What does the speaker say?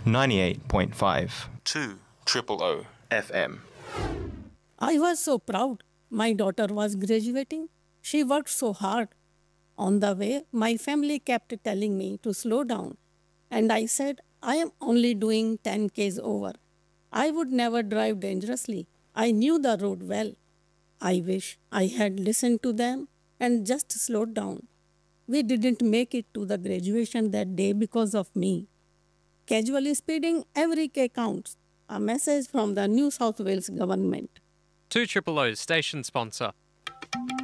98.5 2 Triple O FM. I was so proud. My daughter was graduating. She worked so hard. On the way, my family kept telling me to slow down. And I said, I am only doing 10 Ks over. I would never drive dangerously. I knew the road well. I wish I had listened to them and just slowed down. We didn't make it to the graduation that day because of me. Casually speeding, every K counts. A message from the New South Wales government. 2 Triple O's station sponsor.